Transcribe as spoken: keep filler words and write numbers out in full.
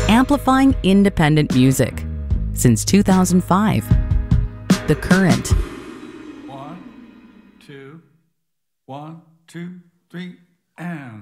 amplifying independent music since two thousand five. The Current. One, two, one, two, three, and...